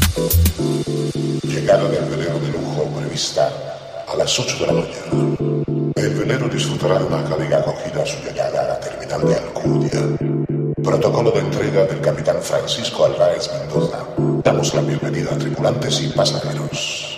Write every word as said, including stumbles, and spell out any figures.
Llegada del velero de lujo prevista a las ocho de la mañana. El velero disfrutará de una cálida acogida a su llegada a la terminal de Alcudia. Protocolo de entrega del capitán Francisco Álvarez Mendoza. Damos la bienvenida a tripulantes y pasajeros.